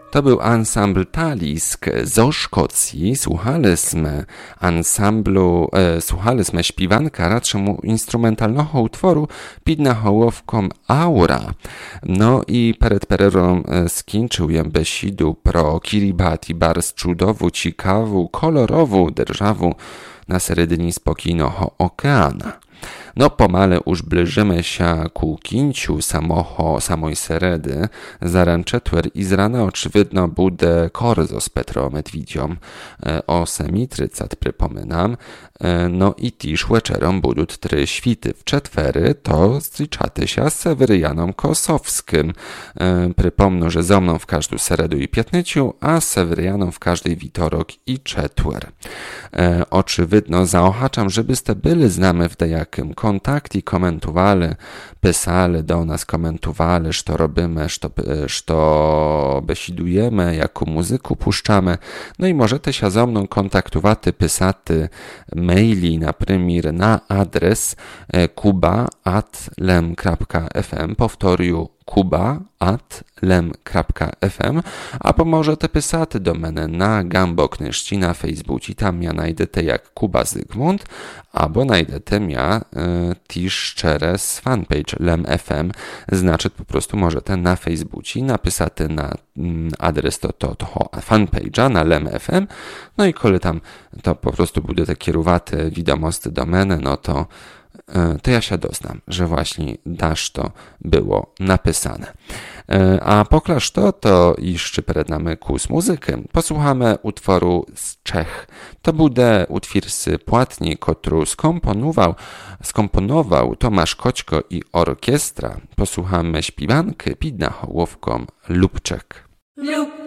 To był ansambl Talisk zo Szkocji. Słuchaliśmy śpiewanka radszemu instrumentalnego utworu pід nahołowką Aura. No i перед перервом скінчив я бесіду про Kiribati, bardzo cudową, ciekawą, kolorową державу na середині spokojnego okeana. No pomale już zbliżymy się ku kinciu samej seredy. Zaręczetwer i z rana oczywidno bude korzo z Petro Medwidziom. O semitrycat przypominam. No i tiż wieczerom budut 3 świty. W czetwery to zliczaty się z Seweryjanom Kosowskim. Przypomnę, że ze mną w każdą seredu i piętnyciu, a z Seweryjanom w każdej witorok i czetwer. Oczywidno zaochaczam, żebyście byli z nami w dejakim kontakcie, komentowali, pisali do nas, komentowali, co robimy, co besidujemy, jaką muzykę puszczamy. No i możecie się ze mną kontaktować, pisać maili na premier na adres kuba@lem.fm. Powtórzę kuba@lem.fm, a możecie pisać do mnie na Gamboknyszci na Facebooku. Tam ja znajdziecie jak Kuba Zygmunt, albo znajdziecie mnie też przez fanpage Lem.fm. Znaczy po prostu możecie na Facebooku napisać na adres toho fanpage'a na Lem.fm. No i kiedy tam to po prostu będziecie kierować wiadomości do mnie, no to ja się doznam, że właśnie dasz to było napisane. A poklasz to jeszcze przed nami kurs muzyki. Posłuchamy utworu z Czech. To będzie utwór z płatni, który skomponował Tomasz Koćko i orkiestra. Posłuchamy śpiewanki pід nahołowką Lubczek.